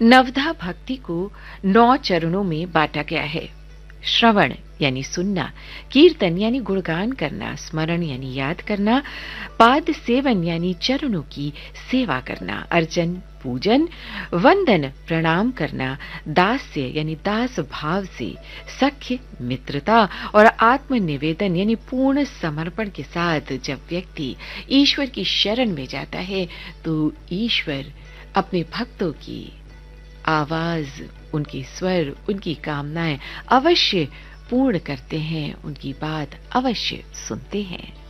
नवधा भक्ति को 9 चरणों में बांटा गया है। श्रवण यानी सुनना, कीर्तन यानी गुणगान करना, स्मरण यानी याद करना, पाद सेवन यानी चरणों की सेवा करना, अर्चन पूजन, वंदन प्रणाम करना, दास्य यानी दास भाव से सख्य मित्रता और आत्मनिवेदन यानी पूर्ण समर्पण के साथ जब व्यक्ति ईश्वर की शरण में जाता है तो ईश्वर अपने भक्तों की आवाज, उनके स्वर, उनकी कामनाएं अवश्य पूर्ण करते हैं, उनकी बात अवश्य सुनते हैं।